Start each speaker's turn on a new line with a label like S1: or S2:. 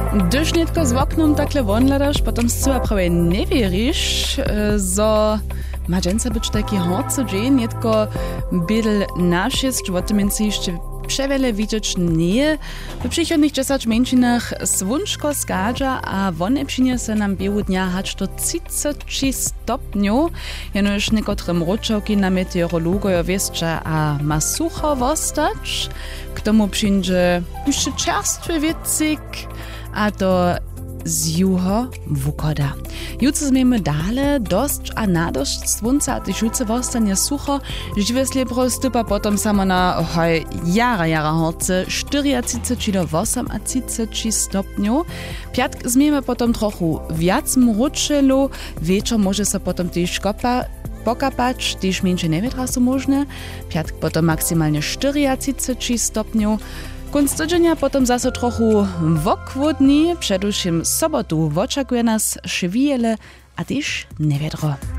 S1: Gdyż netko z oknom takle wonladaš, potom zcela prawie nie wierzysz, zo ma dżęca być taki horcy dzień, netko bydl naszyst, o tym jeszcze przewiele widzieć nie. W przychodnich 10 minutach słoneczko skadza, a wone przyniesie nam biegu dnia hać do 33 stopniów. Jeno już niekotrym ruczałki na meteorologojo wieszcza, a ma sucho wostać. K tomu przyjdzie jeszcze czerstwy wiecyk, a to z juho wukoda. Jutro zmiemy dale, dość a nadość słońca, a tyś jutro wostanie sucho, żywe slebro stypa potom samo na jara horce 34 do 38 stopniów. Piatk zmiemy potom trochu wiac mruczelu, wieczor może se potom tyś pokapać, tyś mniejsze niewiatra są możne. Piatk potom maksymalnie 34 stopniów. Kunst tydzienia potom zase trochu wokwodni, przedušim sobotu oczekuje nas szywiele, a tyż niewiadro.